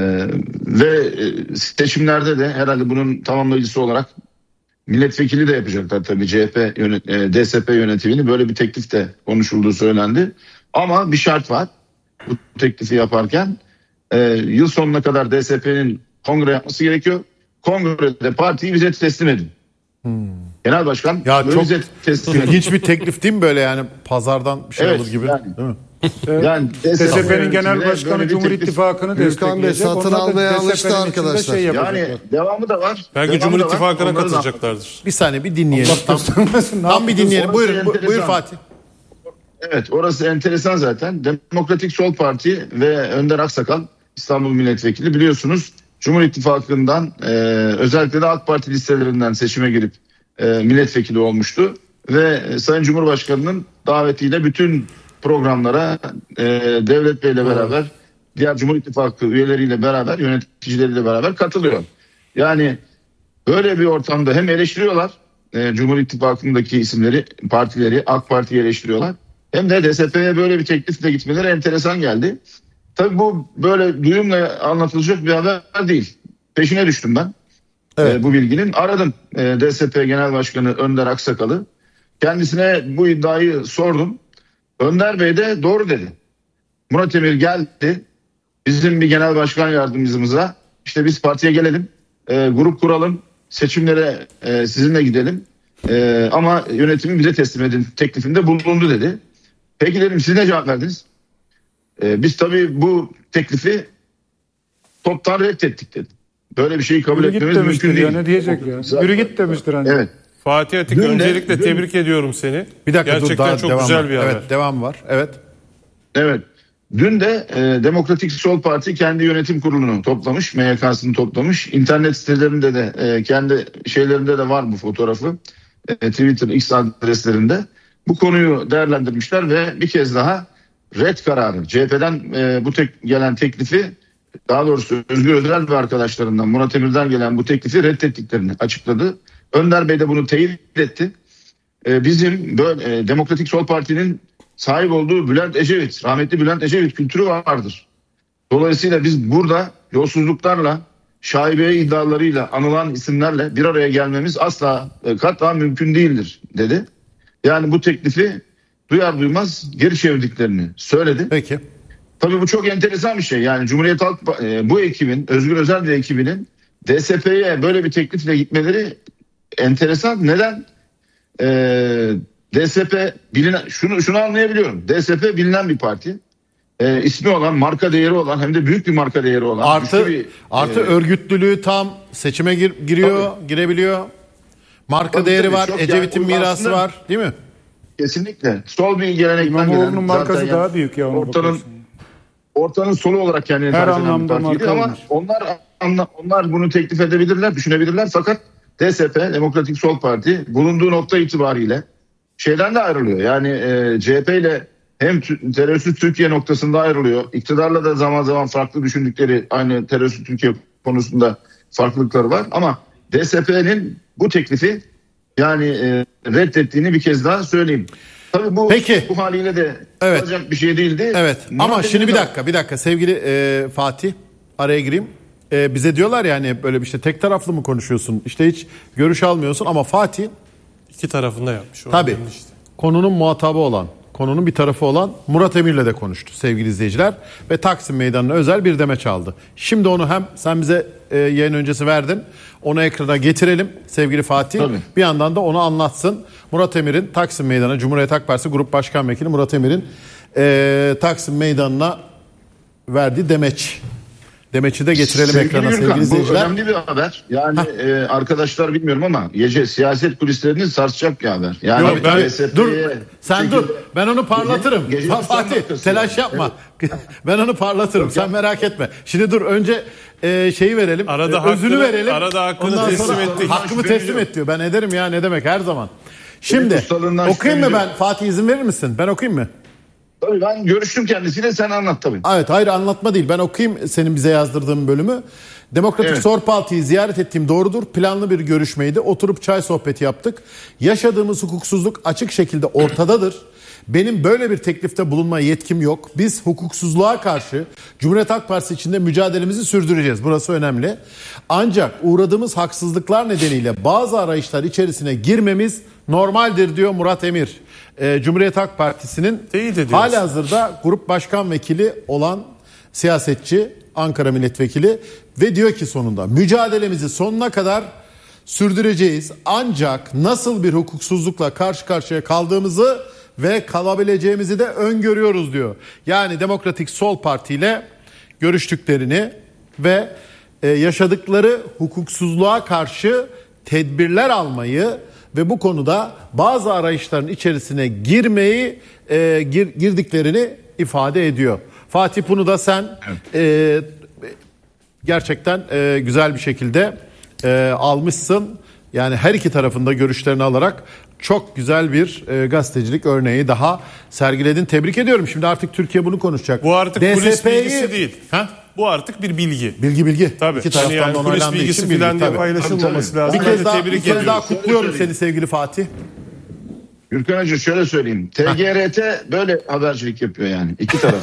ve seçimlerde de herhalde bunun tamamlayıcısı olarak milletvekili de yapacaklar tabii C H P yönet, e, D S P yönetimini. Böyle bir teklif de konuşulduğu söylendi. Ama bir şart var bu teklifi yaparken. E, yıl sonuna kadar D S P'nin kongre yapması gerekiyor. Kongrede partiyi bize teslim edin. Hmm. Genel Başkan ya çok bize teslim edin. ilginç bir teklif değil mi böyle yani pazardan bir şey evet, alır gibi yani. değil mi? Yani D S P'nin genel başkanı Cumhur İttifakı'nı destekleyecek. Satın almaya alıştı arkadaşlar. Şey yani devamı da var. Belki devamı Cumhur da İttifakı'na var. katılacaklardır. Bir saniye bir dinleyelim. Tam, tam bir dinleyelim. Buyurun, buyur, buyur Fatih. Evet, orası enteresan zaten. Demokratik Sol Parti ve Önder Aksakal İstanbul Milletvekili biliyorsunuz Cumhur İttifakı'ndan e, özellikle de AK Parti listelerinden seçime girip e, milletvekili olmuştu. Ve e, Sayın Cumhurbaşkanı'nın davetiyle bütün programlara e, Devlet Bey'le beraber diğer Cumhur İttifakı üyeleriyle beraber yöneticileriyle beraber katılıyor. Yani böyle bir ortamda hem eleştiriyorlar e, Cumhur İttifakı'ndaki isimleri, partileri, AK Parti'yi eleştiriyorlar. Hem de D S P'ye böyle bir teklifle gitmeleri enteresan geldi. Tabii bu böyle duyumla anlatılacak bir haber değil. Peşine düştüm ben evet. e, bu bilginin. Aradım e, D S P Genel Başkanı Önder Aksakal'ı. Kendisine bu iddiayı sordum. Önder Bey de doğru dedi. Murat Emir geldi. Bizim bir genel başkan yardımcımıza işte biz partiye gelelim. E, grup kuralım. Seçimlere e, sizinle gidelim. E, ama yönetimi bize teslim edin teklifinde bulundu dedi. Peki dedim siz ne cevap verdiniz? Ee, biz tabii bu teklifi toptan reddettik dedi. Böyle bir şeyi kabul Yürü etmemiz mümkün değil. Ya, ne diyecek ya? Zaten, Yürü git demiştir hani. Evet. Fatih Atik Dün öncelikle de, tebrik dün... ediyorum seni. Bir dakika gerçekten dur daha çok devam güzel var. bir haber. Evet devam var. Evet. Evet. Dün de e, Demokratik Sol Parti kendi yönetim kurulunu toplamış, M Y K'sını toplamış. İnternet sitelerinde de e, kendi şeylerinde de var bu fotoğrafı. E, Twitter, X adreslerinde. Bu konuyu değerlendirmişler ve bir kez daha red kararı C H P'den e, bu tek gelen teklifi daha doğrusu Özgür Özel ve arkadaşlarından Murat Emir'den gelen bu teklifi reddettiklerini açıkladı. Önder Bey de bunu teyit etti. E, bizim böyle e, Demokratik Sol Parti'nin sahip olduğu Bülent Ecevit, rahmetli Bülent Ecevit kültürü vardır. Dolayısıyla biz burada yolsuzluklarla, şaibe iddialarıyla anılan isimlerle bir araya gelmemiz asla e, kat'a mümkün değildir dedi. Yani bu teklifi duyar duymaz geri çevirdiklerini söyledi. Peki. Tabii bu çok enteresan bir şey. Yani Cumhuriyet Halk e, bu ekibin, Özgür Özel ve ekibinin D S P'ye böyle bir teklifle gitmeleri enteresan. Neden? E, D S P bilinen, şunu şunu anlayabiliyorum. D S P bilinen bir parti. E, ismi olan, marka değeri olan, hem de büyük bir marka değeri olan. Artı bir, artı e, örgütlülüğü tam, seçime gir, giriyor, tabii. girebiliyor. Marka tabii, değeri tabii, var, Ecevit'in yani mirası var, değil mi? Kesinlikle. Sol bir gelenekten gelen. Markası zaten daha yani, büyük ya. Ortanın ortanın solu olarak kendini her tarif eden bir partiydi ama olmuş. onlar onlar bunu teklif edebilirler, düşünebilirler. Fakat D S P, Demokratik Sol Parti bulunduğu nokta itibariyle şeyden de ayrılıyor. Yani e, C H P ile hem t- terörsüz Türkiye noktasında ayrılıyor. İktidarla da zaman zaman farklı düşündükleri, aynı terörsüz Türkiye konusunda farklılıkları var. Ama D S P'nin bu teklifi yani e, reddettiğini bir kez daha söyleyeyim. Tabii bu, Peki. bu haliyle de Evet. olacak bir şey değildi. Evet ama Murat şimdi bir Emin'in- dakika bir dakika sevgili e, Fatih araya gireyim. E, bize diyorlar yani böyle bir işte tek taraflı mı konuşuyorsun? İşte hiç görüş almıyorsun ama Fatih İki tarafında yapmış. O tabii önemli işte. konunun muhatabı olan, konunun bir tarafı olan Murat Emir'le de konuştu sevgili izleyiciler. Ve Taksim Meydanı'na özel bir demeç aldı. Şimdi onu hem sen bize e, yayın öncesi verdin. Onu ekrana getirelim sevgili Fatih. Tabii. Bir yandan da onu anlatsın. Murat Emir'in Taksim Meydanı, Cumhuriyet Halk Partisi Grup Başkan Vekili Murat Emir'in e, Taksim Meydanı'na verdiği demeç. Demeç'i de getirelim Sevgili ekrana Gürkan, sevgili bu izleyiciler. önemli bir haber. Yani e, arkadaşlar bilmiyorum ama gece siyaset kulislerini sarsacak bir haber. Yani Yok, ben- D S P'ye dur sen dur ben onu parlatırım. Gece- gece Ha, Fatih noktası telaş yani. yapma. Ben onu parlatırım sen merak etme. Şimdi dur önce e, şeyi verelim. Arada e, özünü hakkını- verelim. arada hakkını Ondan teslim sonra ettik. Hakkımı Şüpheli teslim yok. et diyor. Ben ederim ya ne demek her zaman. Şimdi ustalığından okuyayım mı şüpheli ben? Fatih izin verir misin? Ben okuyayım mı? Tabii ben görüştüm kendisiyle, sen anlat tabii. Evet hayır anlatma değil. Ben okuyayım senin bize yazdırdığın bölümü. Demokratik Evet. Sol Parti'yi ziyaret ettiğim doğrudur. Planlı bir görüşmeydi. Oturup çay sohbeti yaptık. Yaşadığımız hukuksuzluk açık şekilde ortadadır. Benim böyle bir teklifte bulunma yetkim yok. Biz hukuksuzluğa karşı Cumhuriyet Halk Partisi içinde mücadelemizi sürdüreceğiz. Burası önemli. Ancak uğradığımız haksızlıklar nedeniyle bazı arayışlar içerisine girmemiz normaldir diyor Murat Emir. Ee, Cumhuriyet Halk Partisi'nin Teyit ediyoruz. halihazırda grup başkan vekili olan siyasetçi, Ankara milletvekili ve diyor ki sonunda mücadelemizi sonuna kadar sürdüreceğiz. Ancak nasıl bir hukuksuzlukla karşı karşıya kaldığımızı ve kalabileceğimizi de öngörüyoruz diyor. Yani Demokratik Sol Parti ile görüştüklerini ve e, yaşadıkları hukuksuzluğa karşı tedbirler almayı ve bu konuda bazı arayışların içerisine girmeyi e, gir, girdiklerini ifade ediyor. Fatih bunu da sen e, gerçekten e, güzel bir şekilde e, almışsın. Yani her iki tarafında görüşlerini alarak çok güzel bir e, gazetecilik örneği daha sergiledin. Tebrik ediyorum. Şimdi artık Türkiye bunu konuşacak. Bu artık D S P'yi kulis bilgisi değil. Ha? Bu artık bir bilgi. Bilgi bilgi. Tabii. İki Hani taraftan yani da kulis onaylandığı bilgisi için bilgi. falan diye Tabii. paylaşılmaması Tabii, lazım. Bir Ben kez de daha, tebrik bir kez daha ediyorum. kutluyorum Şöyle seni sevgili Fatih. Gürkan Hacı şöyle söyleyeyim. T G R T böyle habercilik yapıyor yani. İki taraf.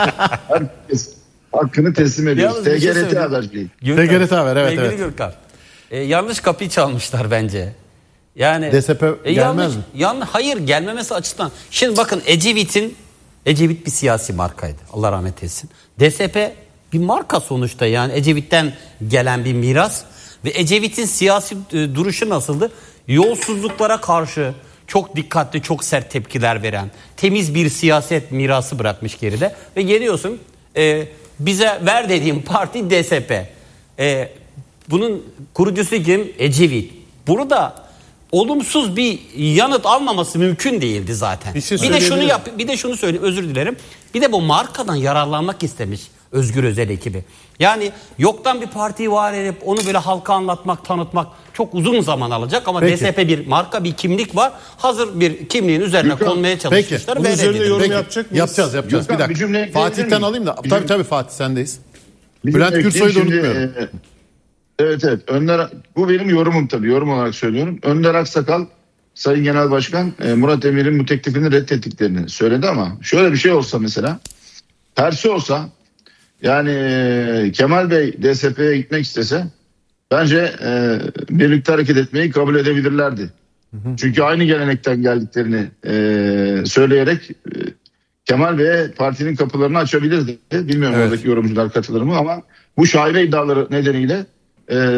Herkes hakkını teslim ediyoruz. Yalnız bir şey T G R T söyleyeyim. haberciliği. Gürkan, T G R T haber, evet, sevgili evet. Gürkan. E, yanlış kapıyı çalmışlar bence. Yani D S P gelmez yanlış, mi? Yan, hayır gelmemesi açısından. Şimdi bakın Ecevit'in Ecevit bir siyasi markaydı. Allah rahmet eylesin. D S P bir marka sonuçta, yani Ecevit'ten gelen bir miras ve Ecevit'in siyasi e, duruşu nasıldı? Yolsuzluklara karşı çok dikkatli, çok sert tepkiler veren, temiz bir siyaset mirası bırakmış geride ve geliyorsun e, bize ver dediğim parti D S P. E, bunun kurucusu kim? Ecevit. Bunu da olumsuz bir yanıt almaması mümkün değildi zaten. Bir şey Bir de şunu söyleyebilirim. yap, bir de şunu söyleyeyim, özür dilerim. Bir de bu markadan yararlanmak istemiş Özgür Özel ekibi. Yani yoktan bir partiyi var edip onu böyle halka anlatmak, tanıtmak çok uzun zaman alacak ama Peki. D S P bir marka, bir kimlik var. Hazır bir kimliğin üzerine Gürkan, konmaya çalışmışlar. Bunun ve üzerine reddedildi. yorum Peki, yapacak mıyız? yapacağız yapacağız. Gürkan, bir bir cümle dakika. ekleyebilir Fatih'ten miyim? alayım da. Bir Tabii cümle- tabii Fatih sendeyiz. Bir Bülent cümle Gürsoy'u da ekleyeyim. unutmuyorum. Şimdi, e, evet evet. Önder, bu benim yorumum tabii. Yorum olarak söylüyorum. Önder Aksakal Sayın Genel Başkan e, Murat Emir'in bu teklifini reddettiklerini söyledi ama şöyle bir şey olsa mesela, tersi olsa, yani e, Kemal Bey D S P'ye gitmek istese bence e, birlikte hareket etmeyi kabul edebilirlerdi. Çünkü aynı gelenekten geldiklerini e, söyleyerek e, Kemal Bey'e partinin kapılarını açabilirdi. Bilmiyorum Evet. oradaki yorumcular katılır mı ama bu şaibe iddiaları nedeniyle e, e,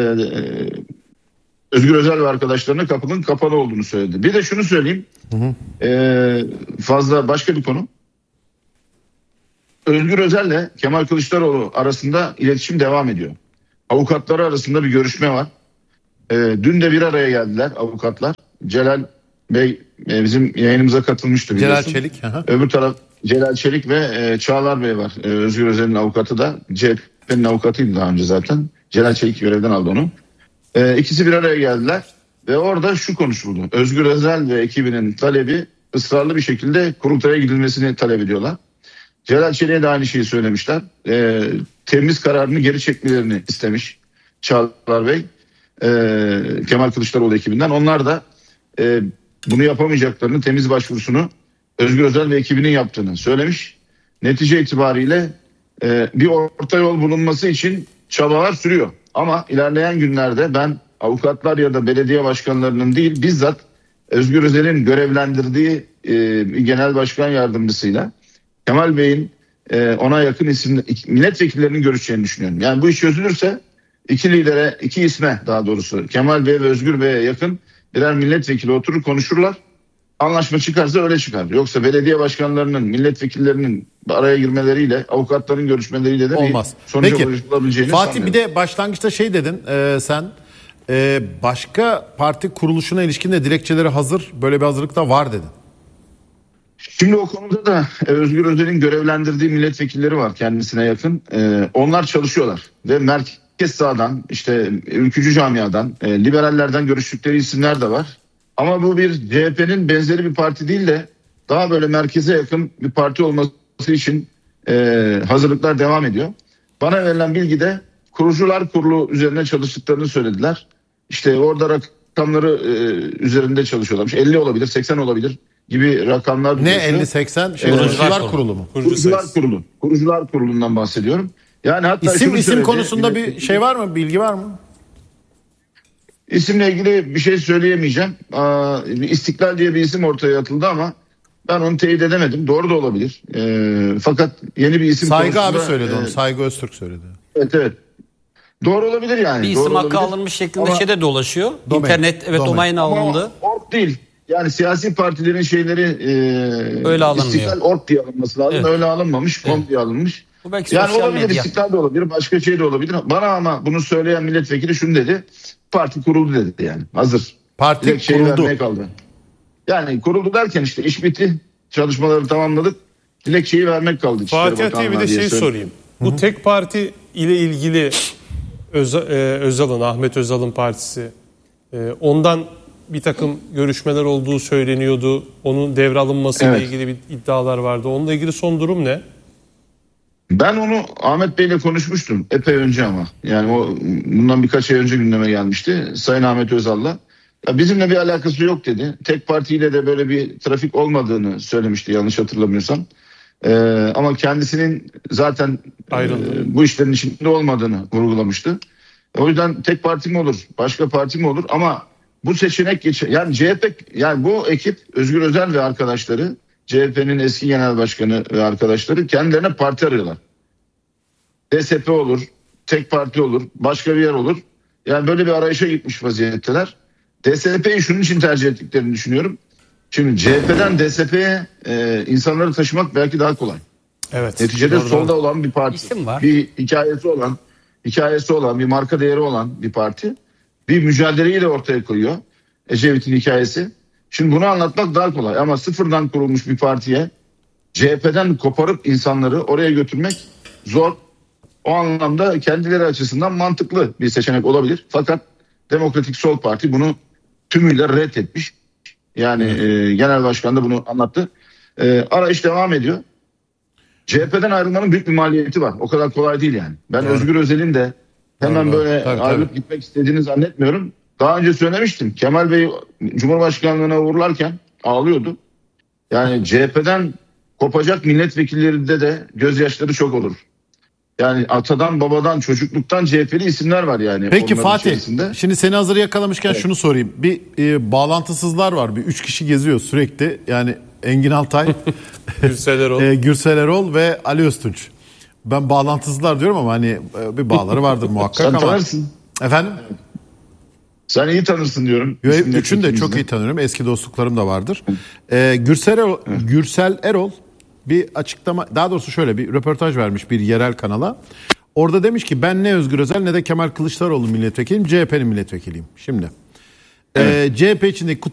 Özgür Özel ve arkadaşlarına kapının kapalı olduğunu söyledi. Bir de şunu söyleyeyim. E, fazla başka bir konu. Özgür Özel'le Kemal Kılıçdaroğlu arasında iletişim devam ediyor. Avukatları arasında bir görüşme var. E, dün de bir araya geldiler avukatlar. Celal Bey e, bizim yayınımıza katılmıştı biliyorsun. Celal Çelik. Aha. Öbür taraf Celal Çelik ve e, Çağlar Bey var. E, Özgür Özel'in avukatı da C H P'nin avukatıydı daha önce zaten. Celal Çelik görevden aldı onu. E, ikisi bir araya geldiler. ve orada şu konuşuldu. Özgür Özel ve ekibinin talebi ısrarlı bir şekilde kurultaya gidilmesini talep ediyorlar. Celal Çelik'e de aynı şeyi söylemişler. E, temiz kararını geri çekmelerini istemiş Çağlar Bey, e, Kemal Kılıçdaroğlu ekibinden. Onlar da e, bunu yapamayacaklarını, temiz başvurusunu Özgür Özel ve ekibinin yaptığını söylemiş. Netice itibariyle e, bir orta yol bulunması için çabalar sürüyor. Ama ilerleyen günlerde ben avukatlar ya da belediye başkanlarının değil, bizzat Özgür Özel'in görevlendirdiği e, genel başkan yardımcısıyla Kemal Bey'in e, ona yakın isimli milletvekillerinin görüşeceğini düşünüyorum. Yani bu iş çözülürse iki lidere, iki isme daha doğrusu Kemal Bey ve Özgür Bey'e yakın birer milletvekili oturur konuşurlar. Anlaşma çıkarsa öyle çıkar. Yoksa belediye başkanlarının, milletvekillerinin araya girmeleriyle, avukatların görüşmeleriyle de olmaz. Bir sonuca Peki ulaşılabileceğini Fatih, sanmıyorum. bir de başlangıçta şey dedin e, sen e, başka parti kuruluşuna ilişkin de dilekçeleri hazır, böyle bir hazırlık da var dedin. Şimdi o konuda da Özgür Özel'in görevlendirdiği milletvekilleri var kendisine yakın. Ee, onlar çalışıyorlar ve merkez sağdan, işte ülkücü camiadan, e, liberallerden görüştükleri isimler de var. Ama bu bir C H P'nin benzeri bir parti değil de daha böyle merkeze yakın bir parti olması için e, hazırlıklar devam ediyor. Bana verilen bilgide kurucular kurulu üzerine çalıştıklarını söylediler. İşte orada rakamları e, üzerinde çalışıyorlarmış. elli olabilir, seksen olabilir gibi rakamlar. Ne elli seksen? Şey, kurucular kurulu. kurulu mu? Kurucular kurulu. Kurucular kurulundan bahsediyorum. Yani hatta isim isim söyledi, konusunda bir şey var mı? Bilgi var mı? İsimle ilgili bir şey söyleyemeyeceğim. Aa, İstiklal diye bir isim ortaya atıldı ama ben onu teyit edemedim. Doğru da olabilir. E, fakat yeni bir isim Saygı konusunda, abi söyledi e, onu. Saygı Öztürk söyledi. Evet evet. Doğru olabilir yani. Bir isim Doğru hakkı olabilir. alınmış şeklinde Ama, şeyde dolaşıyor. Domain. İnternet evet Domain. domain alındı. org değil. Yani siyasi partilerin şeyleri e, Öyle alınmıyor. İstiklal org diye alınması lazım. Evet. Öyle alınmamış. Kom diye alınmış. Bu belki Yani sosyal olabilir, medya. İstiklal de olabilir, başka şey de olabilir. Bana ama bunu söyleyen milletvekili şunu dedi. Parti kuruldu dedi yani. Hazır. Parti Dilekçeyi kuruldu. vermeye kaldı. Yani kuruldu derken işte iş bitti. Çalışmaları tamamladık. Dilekçeyi vermek kaldı. Fatih Atay'a bir de şey sorayım. Bu Hı-hı. tek parti ile ilgili Öz, e, Özal'ın, Ahmet Özal'ın partisi, e, ondan bir takım görüşmeler olduğu söyleniyordu. Onun devralınmasıyla Evet. ilgili bir iddialar vardı. Onunla ilgili son durum ne? Ben onu Ahmet Bey'le konuşmuştum epey önce ama. Yani o bundan birkaç ay önce gündeme gelmişti. Sayın Ahmet Özal'la. Ya bizimle bir alakası yok dedi. Tek partiyle de böyle bir trafik olmadığını söylemişti yanlış hatırlamıyorsam. Ee, ama kendisinin zaten e, bu işlerin içinde olmadığını vurgulamıştı. O yüzden tek parti mi olur, başka parti mi olur? Ama bu seçenek geç yani C H P, yani bu ekip Özgür Özel ve arkadaşları, C H P'nin eski genel başkanı ve arkadaşları kendilerine parti arıyorlar. D S P olur, tek parti olur, başka bir yer olur. Yani böyle bir arayışa gitmiş vaziyetteler. D S P'yi şunun için tercih ettiklerini düşünüyorum. Şimdi C H P'den D S P'ye e, insanları taşımak belki daha kolay. Evet. Neticede doğru, solda doğru. olan bir parti. İsim var. Bir hikayesi olan, hikayesi olan, bir marka değeri olan bir parti. Bir mücadeleyi de ortaya koyuyor. Ecevit'in hikayesi. Şimdi bunu anlatmak daha kolay ama sıfırdan kurulmuş bir partiye C H P'den koparıp insanları oraya götürmek zor. O anlamda kendileri açısından mantıklı bir seçenek olabilir. Fakat Demokratik Sol Parti bunu tümüyle reddetmiş. Yani e, genel başkan da bunu anlattı. E, arayış devam ediyor. C H P'den ayrılmanın büyük bir maliyeti var. O kadar kolay değil yani. Ben Doğru. Özgür Özel'in de hemen Doğru, böyle tabii, ayrılıp tabii. gitmek istediğini zannetmiyorum. Daha önce söylemiştim. Kemal Bey Cumhurbaşkanlığına uğurlarken ağlıyordu. Yani C H P'den kopacak milletvekillerinde de gözyaşları çok olur. Yani atadan, babadan, çocukluktan C H P'li isimler var yani. Peki onların Fatih, içerisinde. şimdi seni hazır yakalamışken Evet. şunu sorayım. Bir e, bağlantısızlar var. Bir üç kişi geziyor sürekli. Yani Engin Altay, Gürsel Erol. e, Gürsel Erol ve Ali Öztunç. Ben bağlantısızlar diyorum ama hani e, bir bağları vardır muhakkak Sen ama. tanırsın. Efendim? Sen iyi tanırsın diyorum. Yo, İsimle üçünü de çok ikimizle. iyi tanıyorum. Eski dostluklarım da vardır. Ee, Gürsel Erol, Gürsel Erol bir açıklama, daha doğrusu şöyle bir röportaj vermiş bir yerel kanala. Orada demiş ki ben ne Özgür Özel ne de Kemal Kılıçdaroğlu milletvekiliyim, C H P'nin milletvekiliyim. Şimdi evet. e, C H P içindeki